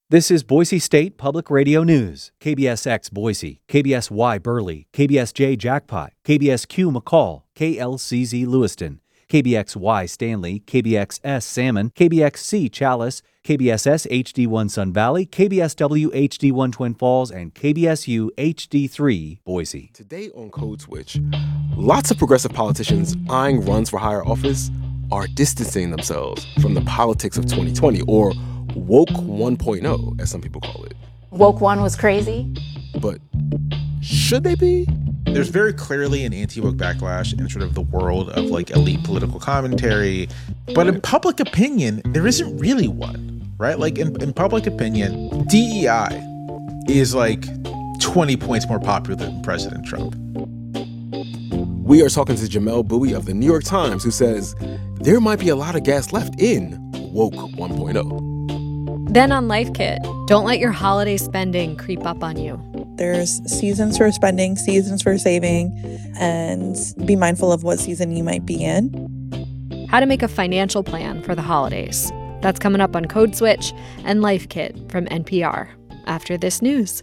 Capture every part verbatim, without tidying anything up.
This is Boise State Public Radio News. K B S X Boise, K B S Y Burley, K B S J Jackpot, K B S Q McCall, K L C Z Lewiston, K B X Y Stanley, K B X S Salmon, K B X C Chalice, K B S S H D one Sun Valley, K B S W H D one Twin Falls, and K B S U H D three Boise. Today on Code Switch, lots of progressive politicians eyeing runs for higher office are distancing themselves from the politics of twenty twenty, or Woke one point oh, as some people call it. Woke one was crazy. But should they be? There's very clearly an anti-woke backlash in sort of the world of like elite political commentary. But in public opinion, there isn't really one, right? Like in, in public opinion, D E I is like twenty points more popular than President Trump. We are talking to Jamelle Bouie of the New York Times, who says there might be a lot of gas left in Woke one point oh. Then on Life Kit, don't let your holiday spending creep up on you. There's seasons for spending, seasons for saving, and be mindful of what season you might be in. How to make a financial plan for the holidays. That's coming up on Code Switch and Life Kit from N P R after this news.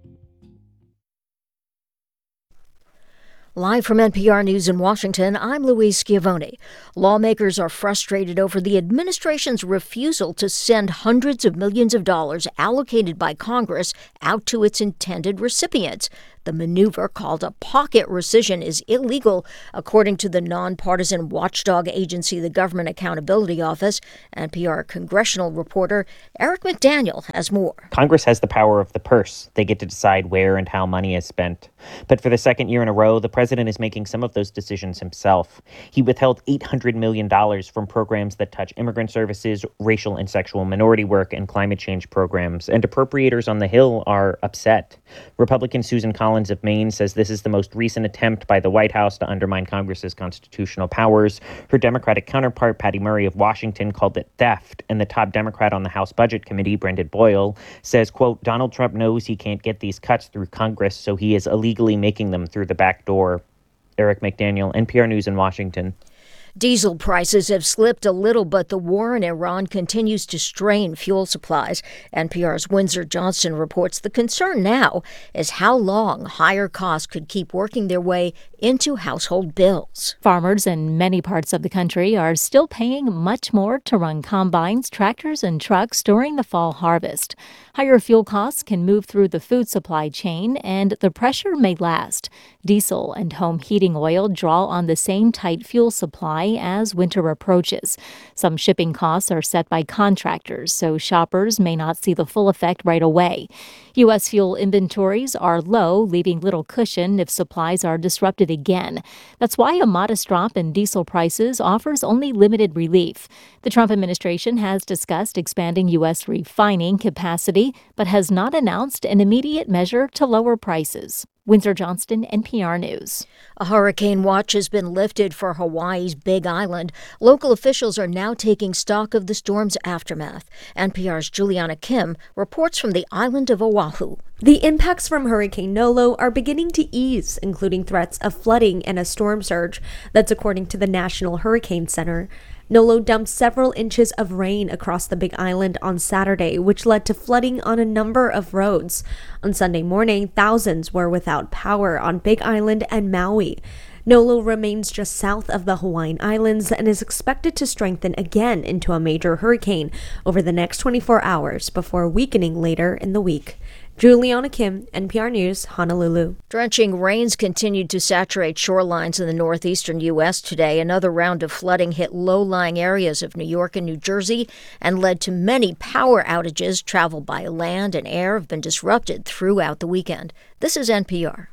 Live from N P R News in Washington, I'm Louise Schiavone. Lawmakers are frustrated over the administration's refusal to send hundreds of millions of dollars allocated by Congress out to its intended recipients. The maneuver, called a pocket rescission, is illegal, according to the nonpartisan watchdog agency, the Government Accountability Office. N P R congressional reporter Eric McDaniel has more. Congress has the power of the purse. They get to decide where and how money is spent. But for the second year in a row, the president is making some of those decisions himself. He withheld eight hundred million dollars from programs that touch immigrant services, racial and sexual minority work, and climate change programs. And appropriators on the Hill are upset. Republican Susan Collins of Maine says this is the most recent attempt by the White House to undermine Congress's constitutional powers. Her Democratic counterpart, Patty Murray of Washington, called it theft. And the top Democrat on the House Budget Committee, Brendan Boyle, says, quote, Donald Trump knows he can't get these cuts through Congress, so he is illegally making them through the back door. Eric McDaniel, N P R News in Washington. Diesel prices have slipped a little, but the war in Iran continues to strain fuel supplies. N P R's Windsor Johnston reports the concern now is how long higher costs could keep working their way into household bills. Farmers in many parts of the country are still paying much more to run combines, tractors, and trucks during the fall harvest. Higher fuel costs can move through the food supply chain, and the pressure may last. Diesel and home heating oil draw on the same tight fuel supply as winter approaches. Some shipping costs are set by contractors, so shoppers may not see the full effect right away. U S fuel inventories are low, leaving little cushion if supplies are disrupted again. That's why a modest drop in diesel prices offers only limited relief. The Trump administration has discussed expanding U S refining capacity, but has not announced an immediate measure to lower prices. Windsor Johnston, N P R News. A hurricane watch has been lifted for Hawaii's Big Island. Local officials are now taking stock of the storm's aftermath. N P R's Juliana Kim reports from the island of Oahu. The impacts from Hurricane Nolo are beginning to ease, including threats of flooding and a storm surge. That's according to the National Hurricane Center. Nolo dumped several inches of rain across the Big Island on Saturday, which led to flooding on a number of roads. On Sunday morning, thousands were without power on Big Island and Maui. Nolo remains just south of the Hawaiian Islands and is expected to strengthen again into a major hurricane over the next twenty-four hours before weakening later in the week. Juliana Kim, N P R News, Honolulu. Drenching rains continued to saturate shorelines in the northeastern U S today. Another round of flooding hit low-lying areas of New York and New Jersey and led to many power outages. Travel by land and air have been disrupted throughout the weekend. This is N P R.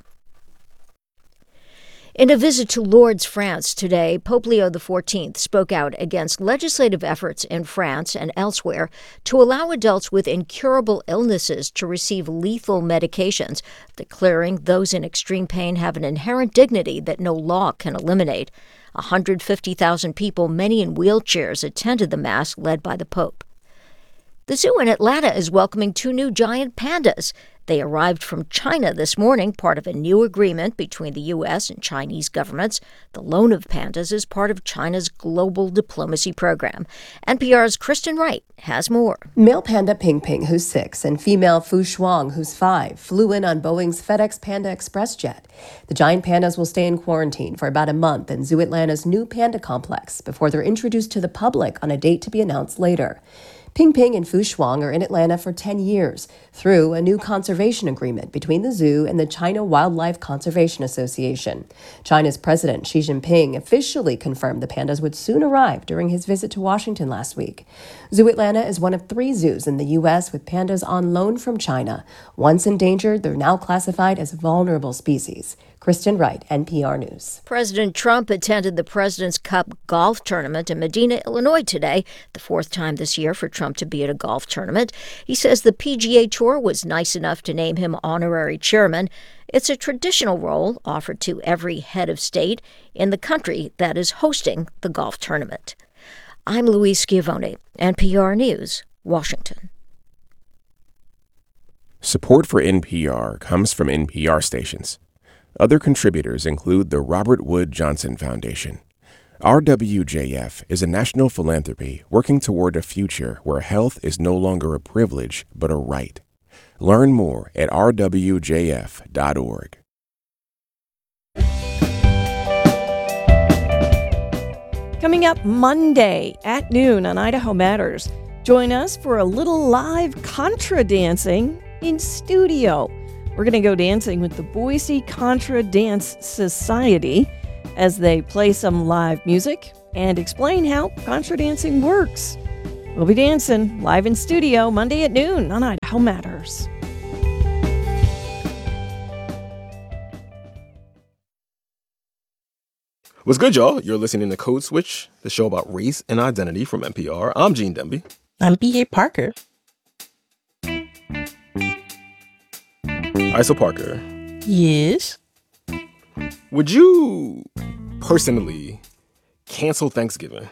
In a visit to Lourdes, France today, Pope Leo the fourteenth spoke out against legislative efforts in France and elsewhere to allow adults with incurable illnesses to receive lethal medications, declaring those in extreme pain have an inherent dignity that no law can eliminate. one hundred fifty thousand people, many in wheelchairs, attended the Mass led by the Pope. The zoo in Atlanta is welcoming two new giant pandas. They arrived from China this morning, part of a new agreement between the U S and Chinese governments. The loan of pandas is part of China's global diplomacy program. N P R's Kristen Wright has more. Male panda Ping Ping, who's six, and female Fu Shuang, who's five, flew in on Boeing's FedEx Panda Express jet. The giant pandas will stay in quarantine for about a month in Zoo Atlanta's new panda complex before they're introduced to the public on a date to be announced later. Ping Ping and Fu Shuang are in Atlanta for ten years through a new conservation agreement between the zoo and the China Wildlife Conservation Association. China's President Xi Jinping officially confirmed the pandas would soon arrive during his visit to Washington last week. Zoo Atlanta is one of three zoos in the U S with pandas on loan from China. Once endangered, they're now classified as vulnerable species. Kristen Wright, N P R News. President Trump attended the President's Cup golf tournament in Medina, Illinois today, the fourth time this year for Trump to be at a golf tournament. He says the P G A Tour was nice enough to name him honorary chairman. It's a traditional role offered to every head of state in the country that is hosting the golf tournament. I'm Louise Schiavone, N P R News, Washington. Support for N P R comes from N P R stations. Other contributors include the Robert Wood Johnson Foundation. R W J F is a national philanthropy working toward a future where health is no longer a privilege but a right. Learn more at r w j f dot org. Coming up Monday at noon on Idaho Matters, join us for a little live contra dancing in studio. We're going to go dancing with the Boise Contra Dance Society as they play some live music and explain how contra dancing works. We'll be dancing live in studio Monday at noon on Idaho Matters. What's good, y'all? You're listening to Code Switch, the show about race and identity from N P R. I'm Gene Demby. I'm B A Parker. All right, so Parker. Yes? Would you personally cancel Thanksgiving?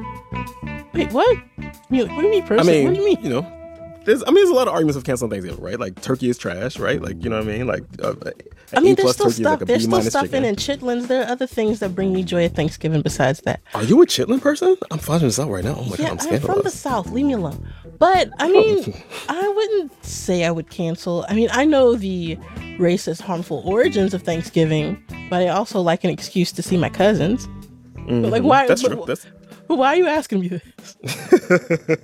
Wait, what? You, what do you mean personally? I mean, what do you mean? You know, there's, I mean, there's a lot of arguments of canceling Thanksgiving, right? Like, turkey is trash, right? Like, you know what I mean? Like, uh, I mean, there's A-plus still turkey is stuff. like a There's still B-minus stuff chicken. in it. Chitlins. There are other things that bring me joy at Thanksgiving besides that. Are you a chitlin person? I'm finding this out right now. Oh my yeah, God, I'm I'm scandalized. from the South. Leave me alone. But, I mean, I wouldn't say I would cancel. I mean, I know the racist, harmful origins of Thanksgiving, but I also like an excuse to see my cousins. Mm-hmm. But like, why? That's but, true. That's... Why are you asking me this?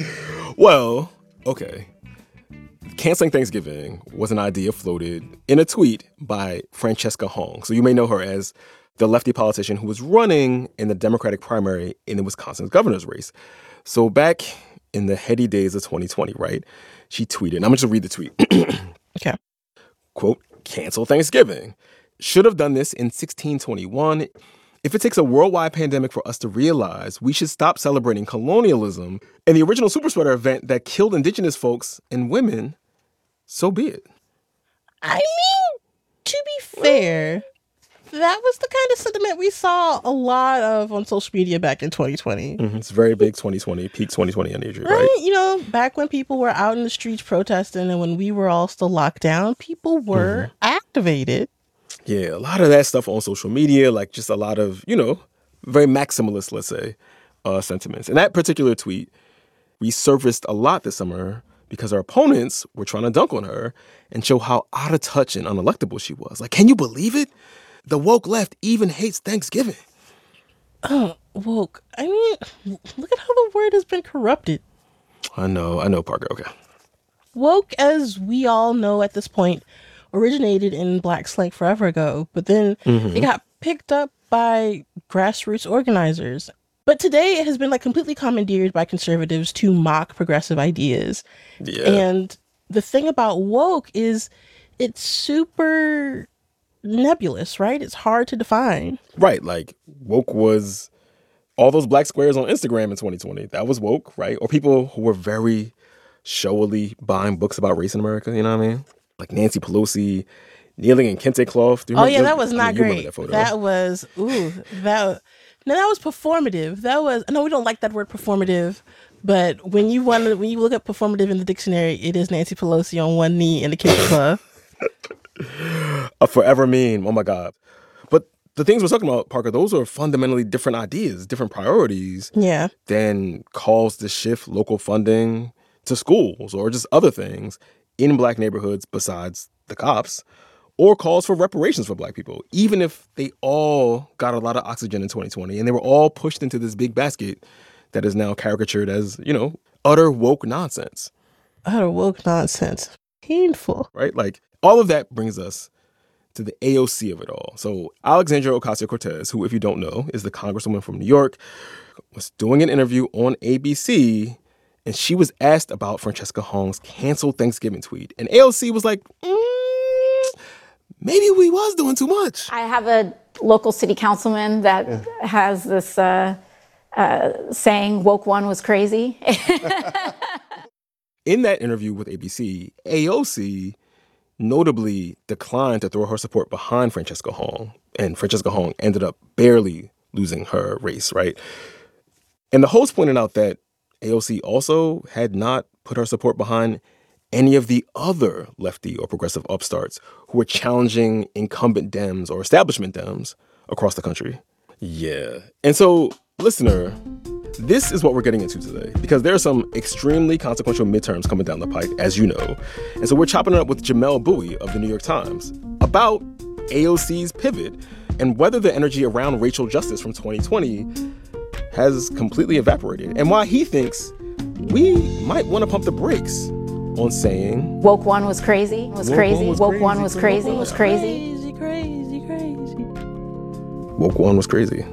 Well, okay. Canceling Thanksgiving was an idea floated in a tweet by Francesca Hong. So you may know her as the lefty politician who was running in the Democratic primary in the Wisconsin governor's race. So back in the heady days of twenty twenty, right, she tweeted, and I'm just going to read the tweet. Okay. Quote, cancel Thanksgiving. Should have done this in sixteen twenty-one. If it takes a worldwide pandemic for us to realize we should stop celebrating colonialism and the original super spreader event that killed indigenous folks and women, so be it. I mean, to be fair, that was the kind of sentiment we saw a lot of on social media back in twenty twenty. Mm-hmm. It's very big twenty twenty, peak twenty twenty energy, right? right? You know, back when people were out in the streets protesting and when we were all still locked down, people were mm-hmm. activated. Yeah, a lot of that stuff on social media, like just a lot of, you know, very maximalist, let's say, uh, sentiments. And that particular tweet resurfaced a lot this summer because our opponents were trying to dunk on her and show how out of touch and unelectable she was. Like, can you believe it? The woke left even hates Thanksgiving. Oh, woke. I mean, look at how the word has been corrupted. I know, I know, Parker. Okay. Woke, as we all know at this point, originated in Black slang forever ago, but then mm-hmm. it got picked up by grassroots organizers. But today it has been like completely commandeered by conservatives to mock progressive ideas. Yeah. And the thing about woke is it's super nebulous, right? It's hard to define. Right. Like woke was all those black squares on Instagram in twenty twenty. That was woke, right? Or people who were very showily buying books about race in America. You know what I mean? Like Nancy Pelosi kneeling in kente cloth. Oh yeah, that was not great. That, that was ooh that. No, that was performative. That was no, we don't like that word performative, But when you want to, when you look up performative in the dictionary, it is Nancy Pelosi on one knee in the kitchen club. A forever meme. Oh my God. But the things we're talking about, Parker, those are fundamentally different ideas, different priorities. Yeah. Than calls to shift local funding to schools or just other things in Black neighborhoods besides the cops, or calls for reparations for Black people, even if they all got a lot of oxygen in twenty twenty and they were all pushed into this big basket that is now caricatured as, you know, utter woke nonsense. Utter woke nonsense. Painful. Right? Like, all of that brings us to the A O C of it all. So Alexandria Ocasio-Cortez, who, if you don't know, is the congresswoman from New York, was doing an interview on A B C, and she was asked about Francesca Hong's canceled Thanksgiving tweet. And A O C was like, mm, maybe we was doing too much. I have a local city councilman that yeah. has this uh, uh, saying, woke one was crazy. In that interview with A B C, A O C notably declined to throw her support behind Francesca Hong. And Francesca Hong ended up barely losing her race, right? And the host pointed out that A O C also had not put her support behind any of the other lefty or progressive upstarts who were challenging incumbent Dems or establishment Dems across the country. Yeah. And so, listener, this is what we're getting into today, because there are some extremely consequential midterms coming down the pike, as you know. And so we're chopping it up with Jamelle Bouie of the New York Times about A O C's pivot and whether the energy around racial justice from twenty twenty has completely evaporated, and why he thinks we might want to pump the brakes on saying woke one was crazy, was woke crazy, one was woke crazy, one was crazy, was crazy. Crazy, crazy, crazy. Woke one was crazy.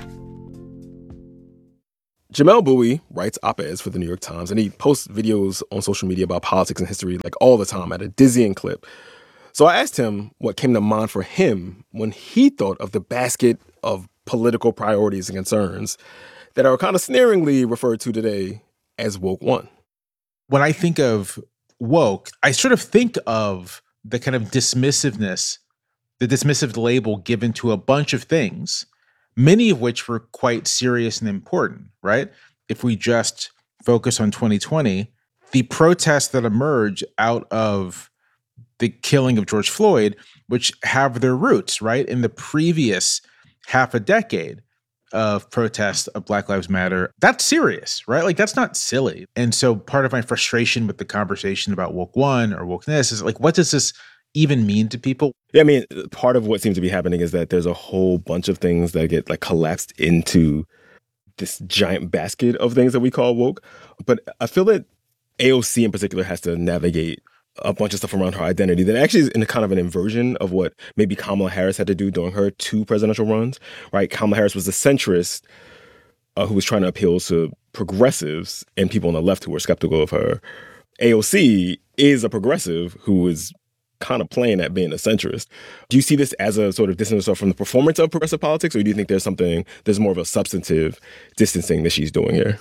Jamelle Bouie writes op-eds for the New York Times, and he posts videos on social media about politics and history like all the time at a dizzying clip. So I asked him what came to mind for him when he thought of the basket of political priorities and concerns that are kind of sneeringly referred to today as woke one. When I think of woke, I sort of think of the kind of dismissiveness, the dismissive label given to a bunch of things, many of which were quite serious and important, right? If we just focus on twenty twenty, the protests that emerge out of the killing of George Floyd, which have their roots, right, in the previous half a decade of protests of Black Lives Matter, that's serious, right? Like, that's not silly. And so part of my frustration with the conversation about woke one or wokeness is like, what does this even mean to people? Yeah, I mean, part of what seems to be happening is that there's a whole bunch of things that get like collapsed into this giant basket of things that we call woke. But I feel that A O C in particular has to navigate a bunch of stuff around her identity that actually is in a kind of an inversion of what maybe Kamala Harris had to do during her two presidential runs, right? Kamala Harris was a centrist uh, who was trying to appeal to progressives and people on the left who were skeptical of her. A O C is a progressive who is kind of playing at being a centrist. Do you see this as a sort of distance from the performance of progressive politics, or do you think there's something, there's more of a substantive distancing that she's doing here?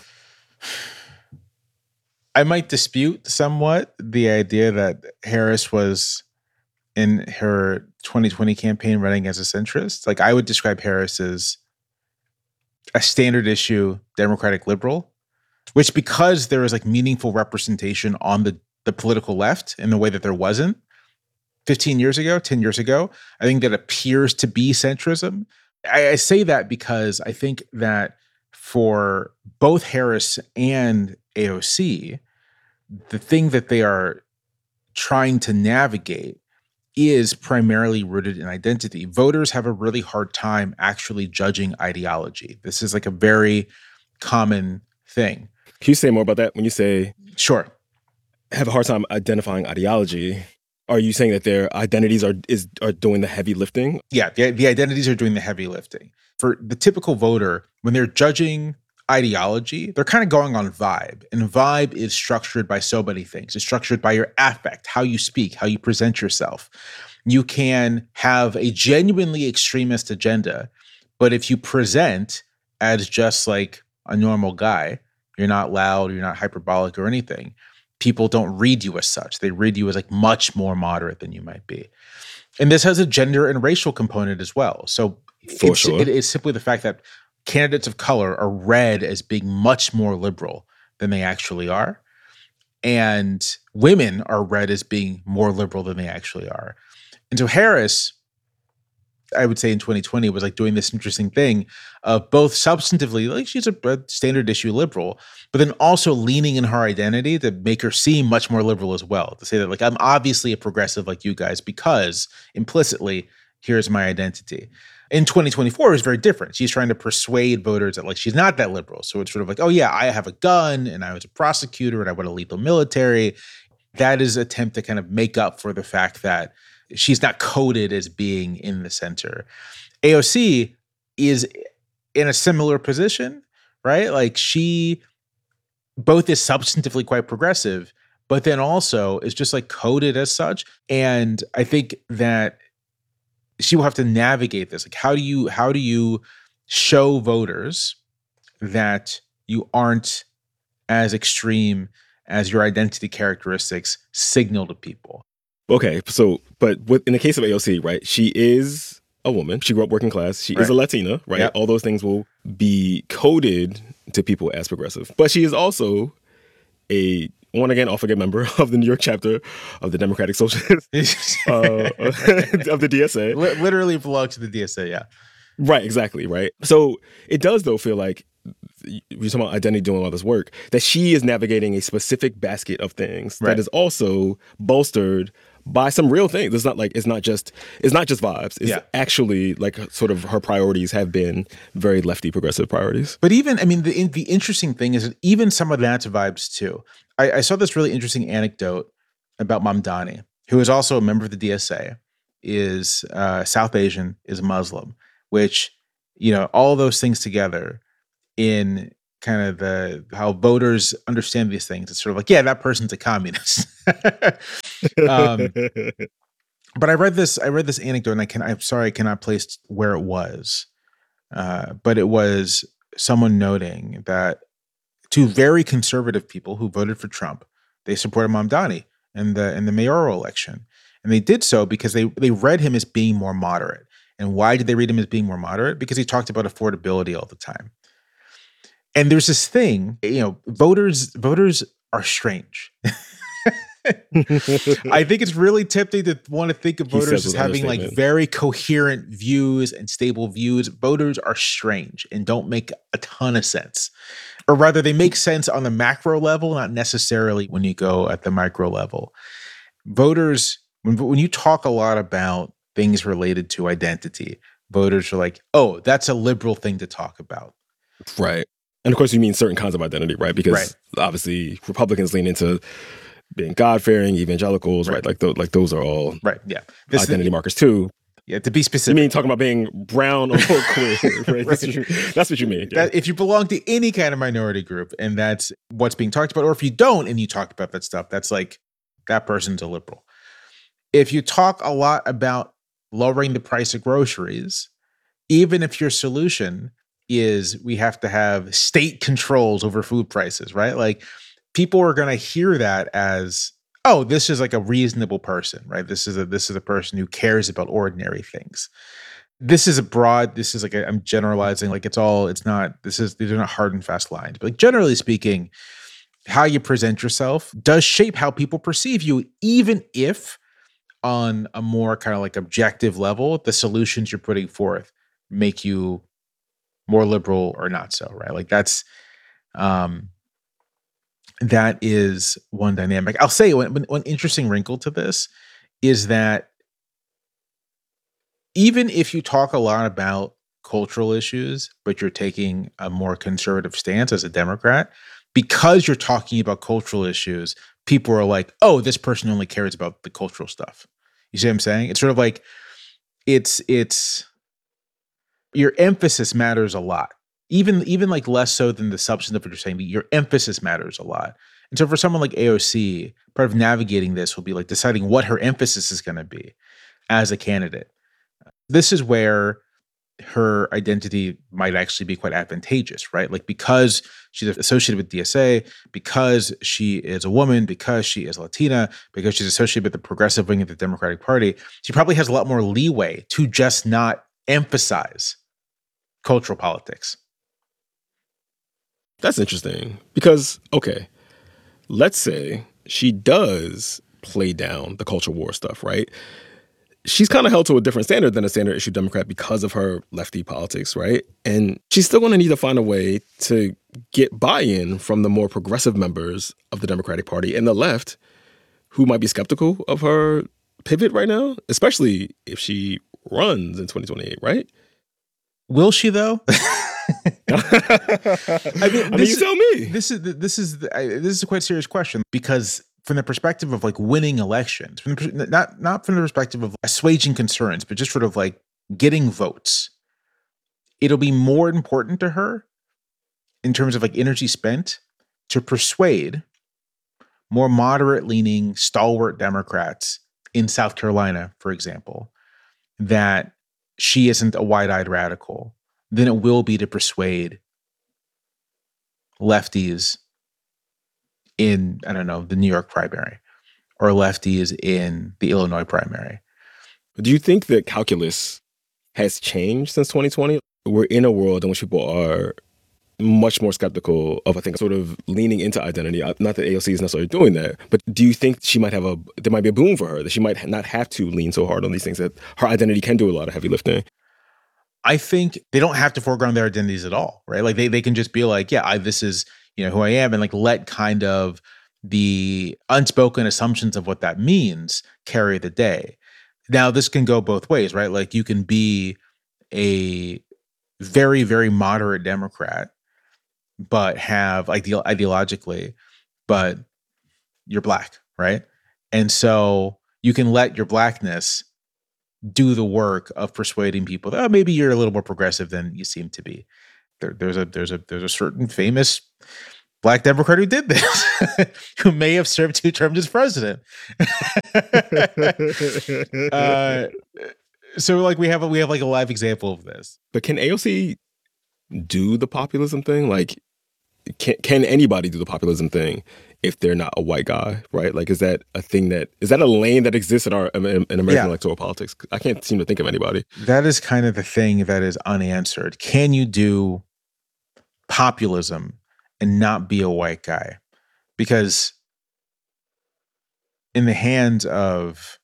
I might dispute somewhat the idea that Harris was in her twenty twenty campaign running as a centrist. Like, I would describe Harris as a standard issue Democratic liberal, which, because there is like meaningful representation on the, the political left in the way that there wasn't fifteen years ago, ten years ago, I think that appears to be centrism. I, I say that because I think that for both Harris and A O C, the thing that they are trying to navigate is primarily rooted in identity. Voters have a really hard time actually judging ideology. This is like a very common thing. Can you say more about that when you say, sure, have a hard time identifying ideology? Are you saying that their identities are is are doing the heavy lifting? Yeah, the, the identities are doing the heavy lifting. For the typical voter, when they're judging ideology, they're kind of going on vibe. And vibe is structured by so many things. It's structured by your affect, how you speak, how you present yourself. You can have a genuinely extremist agenda, but if you present as just like a normal guy, you're not loud, you're not hyperbolic or anything, people don't read you as such. They read you as like much more moderate than you might be. And this has a gender and racial component as well. So For it's, sure. it is simply the fact that candidates of color are read as being much more liberal than they actually are. And women are read as being more liberal than they actually are. And so Harris, I would say in twenty twenty, was like doing this interesting thing of both substantively, like she's a, a standard issue liberal, but then also leaning in her identity to make her seem much more liberal as well. To say that, like, I'm obviously a progressive like you guys because implicitly, here's my identity. In twenty twenty-four, it's very different. She's trying to persuade voters that, like, she's not that liberal. So it's sort of like, oh yeah, I have a gun and I was a prosecutor and I went to lethal military. That is an attempt to kind of make up for the fact that she's not coded as being in the center. A O C is in a similar position, right? Like she both is substantively quite progressive, but then also is just like coded as such. And I think that she will have to navigate this. Like, how do you how do you show voters that you aren't as extreme as your identity characteristics signal to people? Okay, so, but with, in the case of A O C, right, she is a woman. She grew up working class. She right. is a Latina, right? Yep. All those things will be coded to people as progressive. But she is also a on-again, off-again member of the New York chapter of the Democratic Socialists, uh, of the D S A. L- literally belongs to the D S A, yeah. Right, exactly, right? So it does, though, feel like, you're talking about identity doing all this work, that she is navigating a specific basket of things right. that is also bolstered by some real things. It's not like, it's not just, it's not just vibes. It's yeah. actually like sort of her priorities have been very lefty progressive priorities. But even, I mean, the the interesting thing is that even some of that's vibes too. I, I saw this really interesting anecdote about Mamdani, who is also a member of the D S A, is uh, South Asian, is Muslim, which, you know, all those things together in kind of the how voters understand these things. It's sort of like, yeah, that person's a communist. um, but I read this. I read this anecdote, and I can. I'm sorry, I cannot place where it was. Uh, but it was someone noting that two very conservative people who voted for Trump, they supported Mamdani in the in the mayoral election, and they did so because they they read him as being more moderate. And why did they read him as being more moderate? Because he talked about affordability all the time. And there's this thing, you know, voters voters are strange. I think it's really tempting to want to think of voters as having like very coherent views and stable views. Voters are strange and don't make a ton of sense. Or rather, they make sense on the macro level, not necessarily when you go at the micro level. Voters, when, when you talk a lot about things related to identity, voters are like, oh, that's a liberal thing to talk about. Right. And of course, you mean certain kinds of identity, right? Because right. obviously Republicans lean into being God-fearing, evangelicals, right? right? Like, th- like those are all right. Yeah, this identity is, markers too. Yeah, to be specific. You mean talking about being brown or queer, right? right. That's, what you, that's what you mean. Yeah. That if you belong to any kind of minority group and that's what's being talked about, or if you don't and you talk about that stuff, that's like, that person's a liberal. If you talk a lot about lowering the price of groceries, even if your solution is we have to have state controls over food prices, right? Like people are going to hear that as, oh, this is like a reasonable person, right? This is a this is a person who cares about ordinary things. This is a broad, this is like, a, I'm generalizing, like it's all, it's not, this is, these are not hard and fast lines. But like generally speaking, how you present yourself does shape how people perceive you, even if on a more kind of like objective level, the solutions you're putting forth make you more liberal or not so, right? Like that's, um, that is one dynamic. I'll say one, one interesting wrinkle to this is that even if you talk a lot about cultural issues, but you're taking a more conservative stance as a Democrat, because you're talking about cultural issues, people are like, oh, this person only cares about the cultural stuff. You see what I'm saying? It's sort of like, it's, it's, your emphasis matters a lot. Even, even like less so than the substance of what you're saying, but your emphasis matters a lot. And so for someone like A O C, part of navigating this will be like deciding what her emphasis is going to be as a candidate. This is where her identity might actually be quite advantageous, right? Like because she's associated with D S A, because she is a woman, because she is Latina, because she's associated with the progressive wing of the Democratic Party, she probably has a lot more leeway to just not emphasize cultural politics. That's interesting because, okay, let's say she does play down the culture war stuff, right? She's kind of held to a different standard than a standard issue Democrat because of her lefty politics, right? And she's still going to need to find a way to get buy-in from the more progressive members of the Democratic Party and the left who might be skeptical of her pivot right now, especially if she runs in twenty twenty-eight, right? Will she, though? I mean, I mean, you tell me. This is this is this is a quite serious question because from the perspective of like winning elections, from the, not not from the perspective of assuaging concerns, but just sort of like getting votes, it'll be more important to her in terms of like energy spent to persuade more moderate-leaning, stalwart Democrats in South Carolina, for example, that she isn't a wide-eyed radical than it will be to persuade lefties in, I don't know, the New York primary or lefties in the Illinois primary. Do you think that calculus has changed since twenty twenty? We're in a world in which people are much more skeptical of, I think, sort of leaning into identity. Not that A O C is necessarily doing that, but do you think she might have a, there might be a boom for her, that she might not have to lean so hard on these things, that her identity can do a lot of heavy lifting? I think they don't have to foreground their identities at all, right? Like they they can just be like, yeah, I, this is, you know, who I am, and like let kind of the unspoken assumptions of what that means carry the day. Now, this can go both ways, right? Like you can be a very, very moderate Democrat, but have ideal ideologically, but you're black, right? And so you can let your blackness do the work of persuading people that, oh, maybe you're a little more progressive than you seem to be. There, there's a there's a there's a certain famous black Democrat who did this, who may have served two terms as president. uh, so like we have a, we have like a live example of this. But can A O C do the populism thing? Like, can can anybody do the populism thing if they're not a white guy, right? Like, is that a thing that, is that a lane that exists in our in, in American yeah. electoral politics? I can't seem to think of anybody. That is kind of the thing that is unanswered. Can you do populism and not be a white guy? Because in the hands of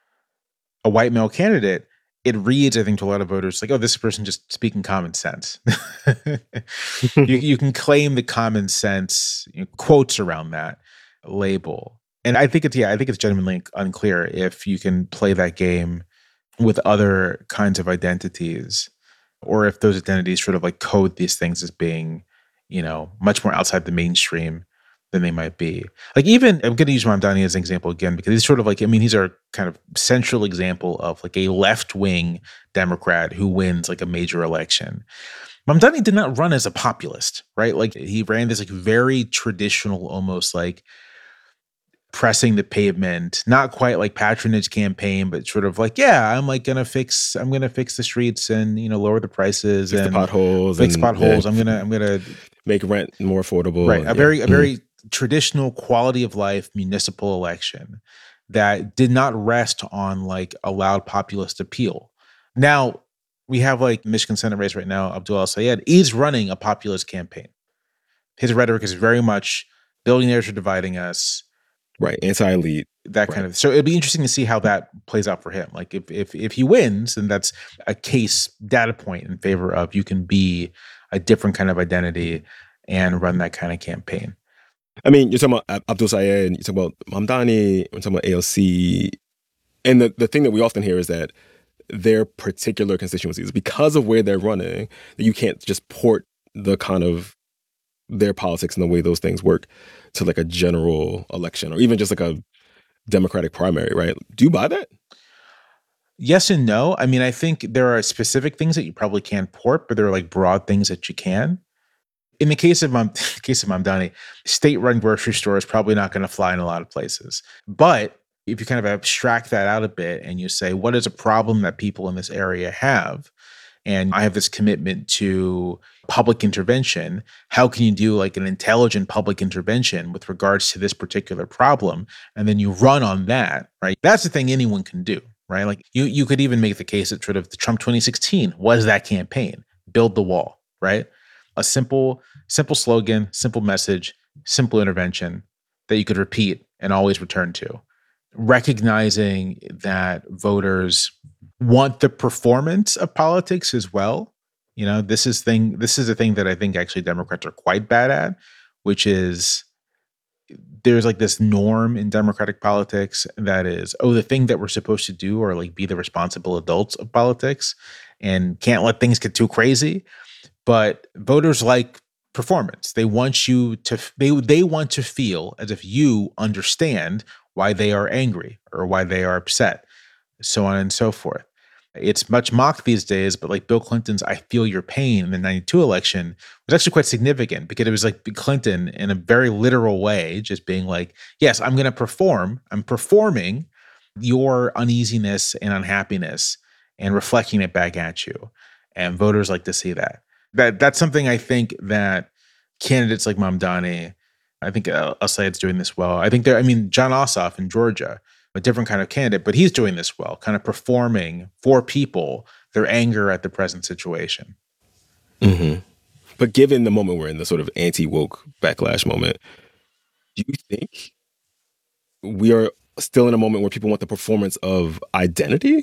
a white male candidate, it reads, I think, to a lot of voters like, oh, this person just speaking common sense. you, you can claim the common sense, you know, quotes around that label. And I think it's, yeah, I think it's genuinely unclear if you can play that game with other kinds of identities, or if those identities sort of like code these things as being, you know, much more outside the mainstream than they might be. Like even, I'm going to use Mamdani as an example again, because he's sort of like, I mean, he's our kind of central example of like a left-wing Democrat who wins like a major election. Mamdani did not run as a populist, right? Like he ran this like very traditional, almost like pressing the pavement, not quite like patronage campaign, but sort of like, yeah, I'm like gonna fix, I'm gonna fix the streets and, you know, lower the prices fix and the potholes, fix and, potholes. Yeah. I'm gonna, I'm gonna make rent more affordable. Right, a yeah. very, a very mm. traditional quality of life municipal election that did not rest on like a loud populist appeal. Now we have like Michigan Senate race right now. Abdul El-Sayed is running a populist campaign. His rhetoric is very much billionaires are dividing us. Right, anti-elite. That kind right. of, so it'd be interesting to see how that plays out for him. Like if if if he wins, then that's a case data point in favor of you can be a different kind of identity and run that kind of campaign. I mean, you're talking about Abdul Sayed, you're talking about Mamdani, you're talking about A O C. And the, the thing that we often hear is that their particular constituencies, because of where they're running, that you can't just port the kind of their politics and the way those things work to like a general election or even just like a Democratic primary, right? Do you buy that? Yes and no. I mean, I think there are specific things that you probably can't port, but there are like broad things that you can. In the case of Mam, case of Mamdani, state-run grocery store is probably not going to fly in a lot of places. But if you kind of abstract that out a bit and you say, what is a problem that people in this area have? And I have this commitment to public intervention. How can you do like an intelligent public intervention with regards to this particular problem? And then you run on that, right? That's the thing anyone can do, right? Like you, you could even make the case that sort of the Trump twenty sixteen was that campaign, build the wall, right? a simple, simple slogan, simple message, simple intervention that you could repeat and always return to. Recognizing that voters want the performance of politics as well. You know, this is thing. This is a thing that I think actually Democrats are quite bad at, which is there's like this norm in Democratic politics that is, oh, the thing that we're supposed to do are like be the responsible adults of politics and can't let things get too crazy. But voters like performance. They want you to, they, they want to feel as if you understand why they are angry or why they are upset, so on and so forth. It's much mocked these days, but like Bill Clinton's I Feel Your Pain in the ninety-two election was actually quite significant because it was like Clinton in a very literal way, just being like, yes, I'm going to perform. I'm performing your uneasiness and unhappiness and reflecting it back at you. And voters like to see that. That That's something I think that candidates like Mamdani, I think uh, Al-Sayed's doing this well. I think there, I mean, John Ossoff in Georgia, a different kind of candidate, but he's doing this well, kind of performing for people their anger at the present situation. Mm-hmm. But given the moment we're in, the sort of anti-woke backlash moment, do you think we are still in a moment where people want the performance of identity?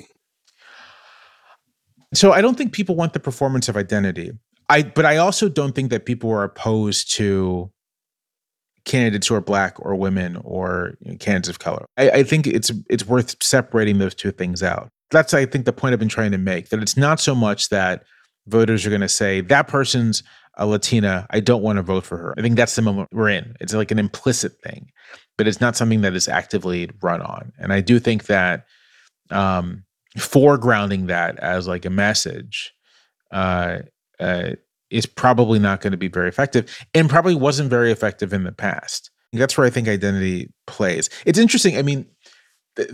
So I don't think people want the performance of identity. I, but I also don't think that people are opposed to candidates who are Black or women or you know, candidates of color. I, I think it's it's worth separating those two things out. That's, I think, the point I've been trying to make, that it's not so much that voters are going to say, that person's a Latina, I don't want to vote for her. I think that's the moment we're in. It's like an implicit thing, but it's not something that is actively run on. And I do think that um, foregrounding that as like a message uh, uh, is probably not going to be very effective, and probably wasn't very effective in the past. That's where I think identity plays. It's interesting. I mean,